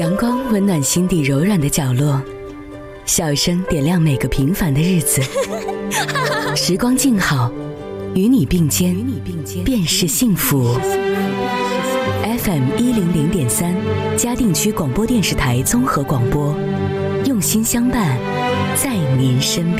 阳光温暖心底柔软的角落，笑声点亮每个平凡的日子。时光静好，与你并肩，便是幸福。FM100.3，嘉定区广播电视台综合广播，用心相伴，在您身边。